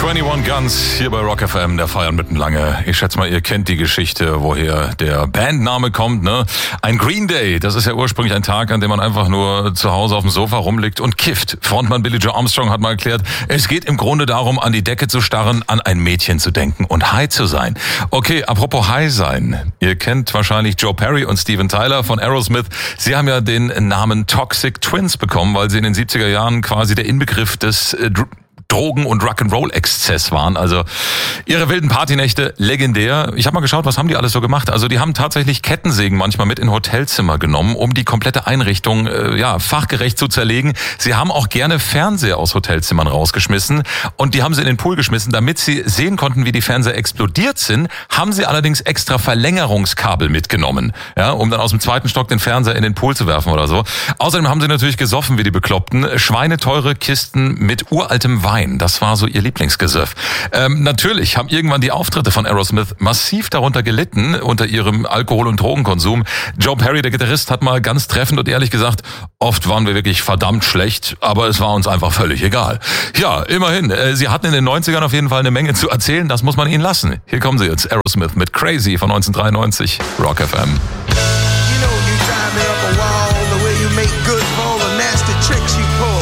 21 Guns hier bei Rock FM, der Feiern mitten lange. Ich schätze mal, ihr kennt die Geschichte, woher der Bandname kommt, ne? Ein Green Day, das ist ja ursprünglich ein Tag, an dem man einfach nur zu Hause auf dem Sofa rumliegt und kifft. Frontmann Billie Joe Armstrong hat mal erklärt, es geht im Grunde darum, an die Decke zu starren, an ein Mädchen zu denken und high zu sein. Okay, apropos high sein. Ihr kennt wahrscheinlich Joe Perry und Steven Tyler von Aerosmith. Sie haben ja den Namen Toxic Twins bekommen, weil sie in den 70er Jahren quasi der Inbegriff des Drogen- und Rock'n'Roll-Exzess waren. Also ihre wilden Partynächte legendär. Ich habe mal geschaut, was haben die alles so gemacht. Also die haben tatsächlich Kettensägen manchmal mit in Hotelzimmer genommen, um die komplette Einrichtung fachgerecht zu zerlegen. Sie haben auch gerne Fernseher aus Hotelzimmern rausgeschmissen und die haben sie in den Pool geschmissen. Damit sie sehen konnten, wie die Fernseher explodiert sind, haben sie allerdings extra Verlängerungskabel mitgenommen, ja, um dann aus dem zweiten Stock den Fernseher in den Pool zu werfen oder so. Außerdem haben sie natürlich gesoffen wie die Bekloppten. Schweineteure Kisten mit uraltem Wein. Das war so ihr Lieblingsgesöff. Natürlich haben irgendwann die Auftritte von Aerosmith massiv darunter gelitten, unter ihrem Alkohol- und Drogenkonsum. Joe Perry, der Gitarrist, hat mal ganz treffend und ehrlich gesagt, oft waren wir wirklich verdammt schlecht, aber es war uns einfach völlig egal. Ja, immerhin. Sie hatten in den 90ern auf jeden Fall eine Menge zu erzählen, das muss man ihnen lassen. Hier kommen sie jetzt, Aerosmith mit Crazy von 1993, Rock FM. You know, you drive me up a wall, the way you make good for all the nasty tricks you pull.